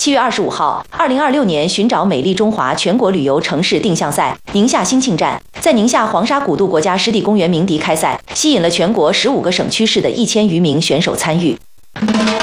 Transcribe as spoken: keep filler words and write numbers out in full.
七月二十五号，二零二六年寻找美丽中华全国旅游城市定向赛宁夏兴庆站在宁夏黄沙古渡国家湿地公园鸣笛开赛，吸引了全国十五个省区市的一千余名选手参与。